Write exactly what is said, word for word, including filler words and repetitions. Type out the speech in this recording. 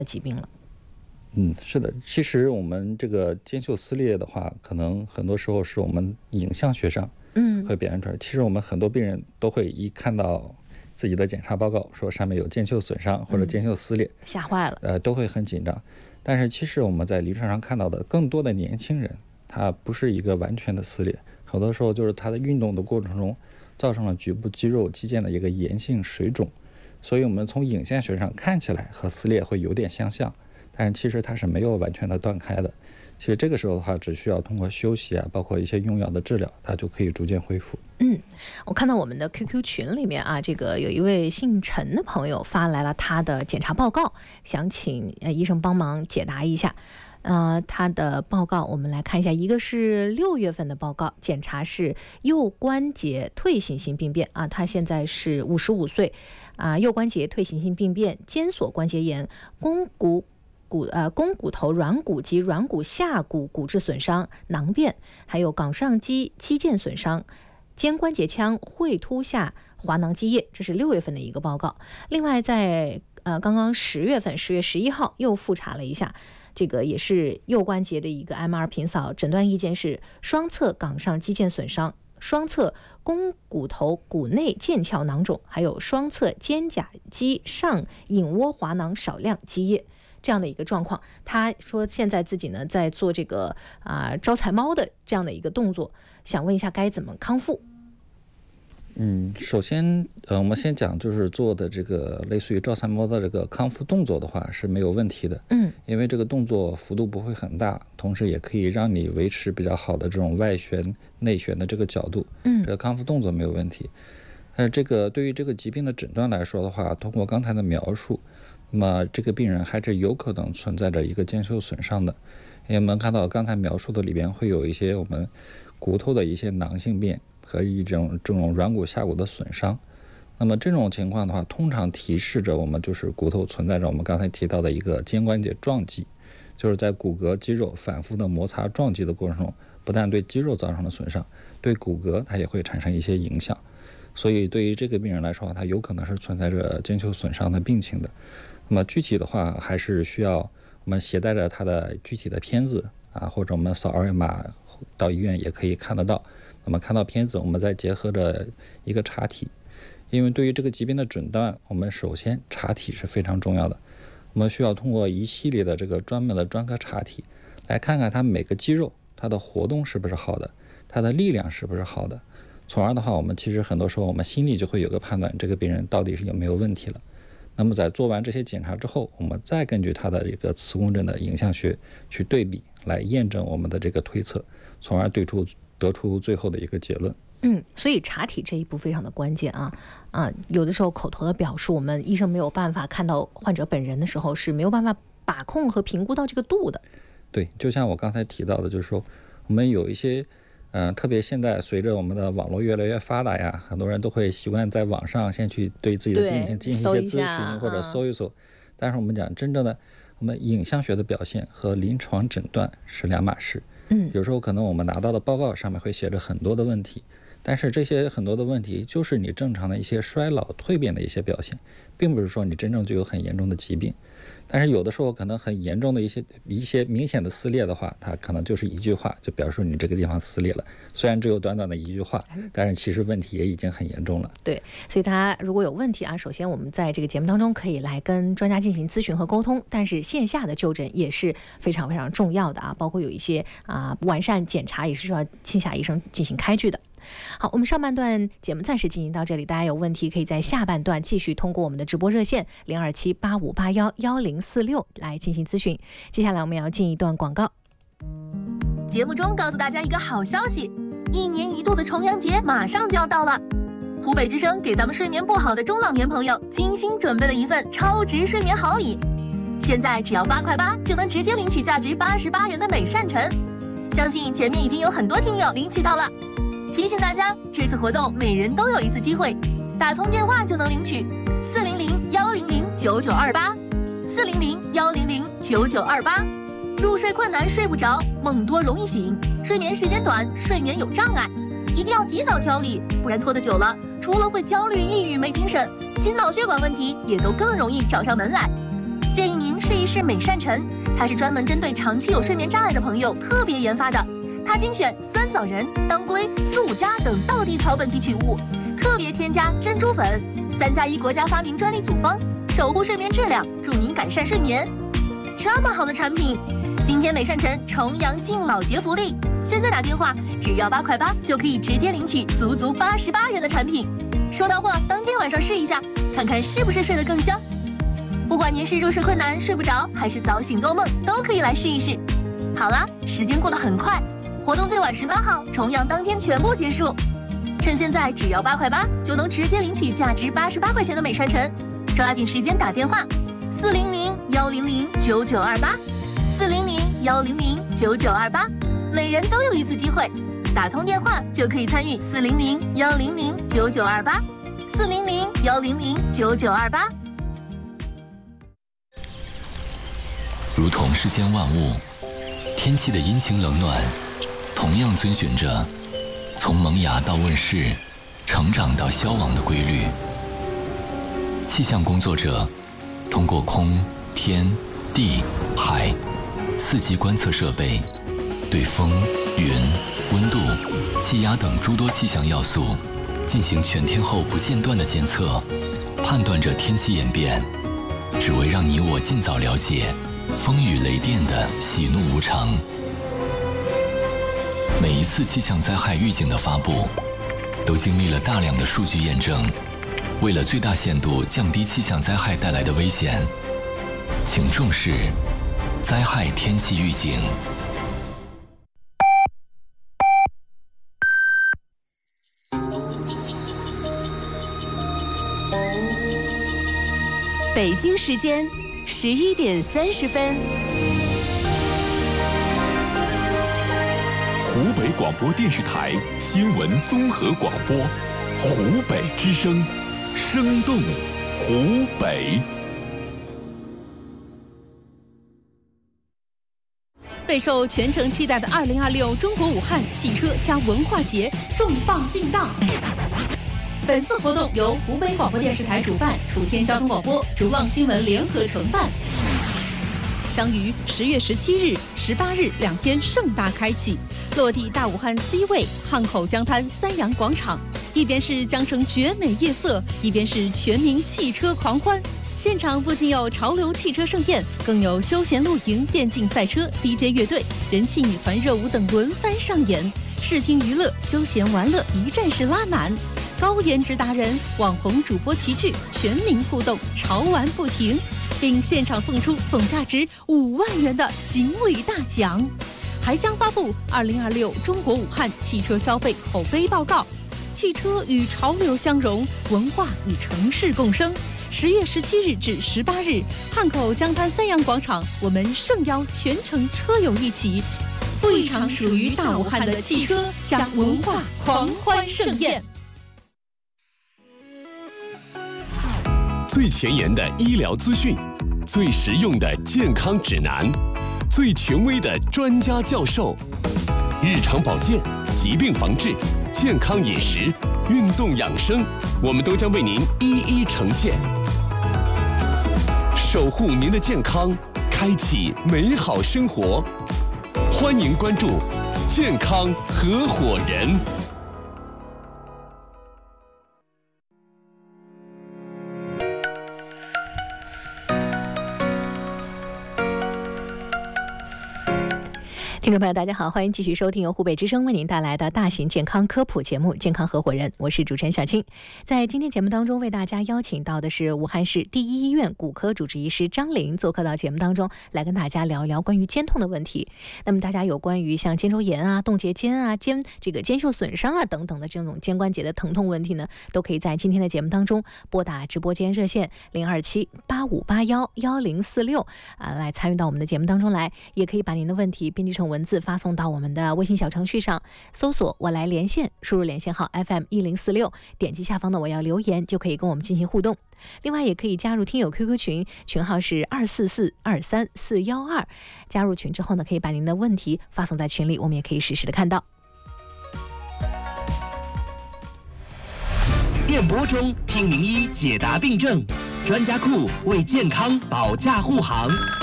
疾病了。 嗯，是的，其实我们这个肩袖撕裂的话，可能很多时候是我们影像学上嗯会表现出来。其实我们很多病人都会一看到自己的检查报告说上面有肩袖损伤或者肩袖撕裂， 嗯、吓坏了， 呃，都会很紧张。但是其实我们在临床上看到的更多的年轻人，他不是一个完全的撕裂，很多时候就是他的运动的过程中造成了局部肌肉肌腱的一个炎性水肿，所以我们从影像学上看起来和撕裂会有点相像，但是其实它是没有完全的断开的。其实这个时候的话，只需要通过休息啊，包括一些用药的治疗，它就可以逐渐恢复。 嗯，我看到我们的 Q Q 群里面啊，这个有一位姓陈的朋友发来了他的检查报告，想请呃医生帮忙解答一下。呃，他的报告我们来看一下，一个是六月份的报告，检查是右关节退行性病变啊，他现在是五十五岁啊，右关节退行性病变、肩锁关节炎、肱骨骨呃肱骨头软骨及软骨下骨骨质损伤、囊变，还有冈上肌肌腱损伤、肩关节腔喙突下滑囊积液，这是六月份的一个报告。另外在呃刚刚十月份十月十一号又复查了一下，这个也是右关节的一个 M R 平扫，诊断意见是双侧冈上肌腱损伤、双侧肱骨头骨内腱鞘囊肿，还有双侧肩胛肌上隐窝滑囊少量积液。这样的一个状况，他说现在自己呢在做这个啊、呃、招财猫的这样的一个动作，想问一下该怎么康复？ 嗯，首先呃我们先讲就是做的这个类似于招财猫的这个康复动作的话是没有问题的。 嗯，因为这个动作幅度不会很大，同时也可以让你维持比较好的这种外旋内旋的这个角度。 嗯， 这个康复动作没有问题。但是这个对于这个疾病的诊断来说的话，通过刚才的描述，那么这个病人还是有可能存在着一个肩袖损伤的。因为我们看到刚才描述的里边会有一些我们骨头的一些囊性变和一种这种软骨下骨的损伤。那么这种情况的话，通常提示着我们就是骨头存在着我们刚才提到的一个肩关节撞击，就是在骨骼肌肉反复的摩擦撞击的过程中，不但对肌肉造成了损伤，对骨骼它也会产生一些影响。所以对于这个病人来说，他有可能是存在着肩袖损伤的病情的。那么具体的话，还是需要我们携带着他的具体的片子啊，或者我们扫二维码到医院也可以看得到。那么看到片子，我们再结合着一个查体，因为对于这个疾病的诊断，我们首先查体是非常重要的。我们需要通过一系列的这个专门的专科查体，来看看它每个肌肉它的活动是不是好的，它的力量是不是好的。从而的话，我们其实很多时候我们心里就会有个判断，这个病人到底是有没有问题了。那么在做完这些检查之后，我们再根据他的一个磁共振的影像学去对比，来验证我们的这个推测，从而对出得出最后的一个结论。 嗯，所以查体这一步非常的关键啊啊！有的时候口头的表述，我们医生没有办法看到患者本人的时候，是没有办法把控和评估到这个度的。 对，就像我刚才提到的，就是说我们有一些嗯、呃，特别现在随着我们的网络越来越发达呀，很多人都会习惯在网上先去对自己的病情进行一些咨询或者搜一搜。嗯、但是我们讲真正的，我们影像学的表现和临床诊断是两码事。 嗯， 有时候可能我们拿到的报告上面会写着很多的问题，但是这些很多的问题就是你正常的一些衰老蜕变的一些表现，并不是说你真正就有很严重的疾病。但是有的时候可能很严重的一些一些明显的撕裂的话，它可能就是一句话就表示你这个地方撕裂了，虽然只有短短的一句话，但是其实问题也已经很严重了。 对，所以大家如果有问题啊，首先我们在这个节目当中可以来跟专家进行咨询和沟通，但是线下的就诊也是非常非常重要的啊，包括有一些啊完善检查也是需要亲下医生进行开具的。好，我们上半段节目暂时进行到这里，大家有问题可以在下半段继续通过我们的直播热线零二七八五八幺幺零四六来进行咨询。接下来我们要进一段广告。 节目中告诉大家一个好消息，一年一度的重阳节马上就要到了。湖北之声给咱们睡眠不好的中老年朋友精心准备了一份超值睡眠好礼，现在只要八块八就能直接领取价值八十八元的美善晨，相信前面已经有很多听友领取到了。提醒大家，这次活动每人都有一次机会，打通电话就能领取四零零幺零零九九二八，四零零幺零零九九二八。入睡困难睡不着，梦多容易醒，睡眠时间短，睡眠有障碍，一定要及早调理，不然拖得久了，除了会焦虑、抑郁、没精神，心脑血管问题也都更容易找上门来。 建议您试一试美善晨，它是专门针对长期有睡眠障碍的朋友特别研发的。它精选酸枣仁、当归、四五加等道地草本提取物，特别添加珍珠粉，三加一国家发明专利组方，守护睡眠质量，助您改善睡眠。这么好的产品，今天美善晨重阳敬老节福利，现在打电话只要八块八就可以直接领取足足八十八元的产品。收到货当天晚上试一下，看看是不是睡得更香。不管您是入睡困难、睡不着，还是早醒多梦，都可以来试一试。好啦，时间过得很快，活动最晚十八号，重阳当天全部结束。趁现在只要八块八就能直接领取价值八十八块钱的美善晨，抓紧时间打电话四零零幺零零九九二八，四零零幺零零九九二八，每人都有一次机会，打通电话就可以参与四零零幺零零九九二八，四零零幺零零九九二八。 如同世间万物，天气的阴晴冷暖，同样遵循着从萌芽到问世、成长到消亡的规律。气象工作者通过空、天、地、海四季观测设备，对风、云、温度、气压等诸多气象要素进行全天候不间断的监测，判断着天气演变，只为让你我尽早了解风雨雷电的喜怒无常。每一次气象灾害预警的发布，都经历了大量的数据验证。为了最大限度降低气象灾害带来的危险，请重视灾害天气预警。 北京时间十一点三十分。 湖北广播电视台新闻综合广播，湖北之声，生动湖北。 备受全城期待的二零二六中国武汉汽车加文化节重磅定档。本次活动由湖北广播电视台主办，楚天交通广播、逐浪新闻联合承办，将于十月十七日、十八日两天盛大开启，落地大武汉 C 位汉口江滩三阳广场。一边是江城绝美夜色，一边是全民汽车狂欢。现场不仅有潮流汽车盛宴，更有休闲露营、电竞赛车、D J 乐队、人气女团热舞等轮番上演，视听娱乐、休闲玩乐一站式拉满。高颜值达人、网红主播齐聚，全民互动，潮玩不停，并现场送出总价值五万元的锦鲤大奖，还将发布二零二六中国武汉汽车消费口碑报告。汽车与潮流相融，文化与城市共生。十月十七日至十八日，汉口江滩三阳广场，我们盛邀全城车友一起，赴一场属于大武汉的汽车加文化狂欢盛宴。 最前沿的医疗资讯，最实用的健康指南，最权威的专家教授，日常保健、疾病防治、健康饮食、运动养生，我们都将为您一一呈现，守护您的健康，开启美好生活。欢迎关注健康合伙人。 听众朋友大家好，欢迎继续收听由湖北之声为您带来的大型健康科普节目《健康合伙人》，我是主持人小青。在今天节目当中为大家邀请到的是武汉市第一医院骨科主治医师张玲，做客到节目当中来跟大家聊一聊关于肩痛的问题。那么大家有关于像肩周炎啊、冻结肩啊、肩这个肩袖损伤啊等等的这种肩关节的疼痛问题呢，都可以在今天的节目当中拨打直播间热线零二七八五八幺幺零四六啊来参与到我们的节目当中来，也可以把您的问题编辑成文字发送到我们的微信小程序上，搜索我来连线，输入连线号 F M 一零四六，点击下方的我要留言就可以跟我们进行互动。另外也可以加入听友 Q Q 群，群号是二四四二三四幺二，加入群之后呢，可以把您的问题发送在群里，我们也可以实时的看到。 电波中听名医解答病症， 专家库为健康保驾护航。